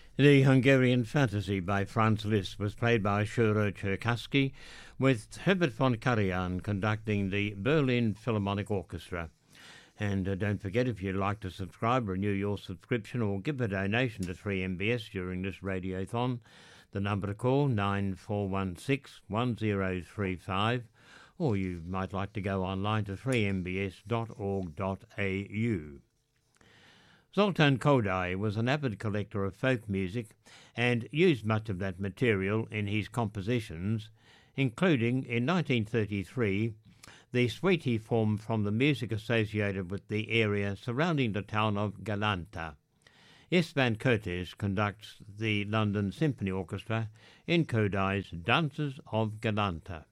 The Hungarian Fantasy by Franz Liszt was played by Shuro Cherkassky, with Herbert von Karajan conducting the Berlin Philharmonic Orchestra. And don't forget, if you'd like to subscribe, renew your subscription or give a donation to 3MBS during this radiothon, the number to call 9416 1035, or you might like to go online to 3mbs.org.au. Zoltan Kodály was an avid collector of folk music and used much of that material in his compositions, including in 1933 the suite he formed from the music associated with the area surrounding the town of Galanta. Istvan Kertész conducts the London Symphony Orchestra in Kodály's Dances of Galanta.